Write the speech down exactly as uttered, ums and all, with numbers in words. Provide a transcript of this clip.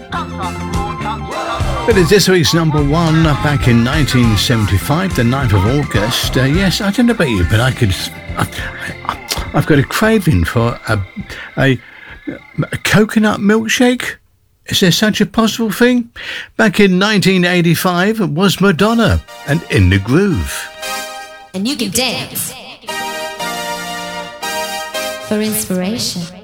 But it's this week's number one back in nineteen seventy-five, the ninth of August. Uh, yes, I don't know about you, but I could... I, I've got a craving for a, a, a coconut milkshake. Is there such a possible thing? Back in nineteen eighty-five, it was Madonna and In the Groove. And you can dance for inspiration.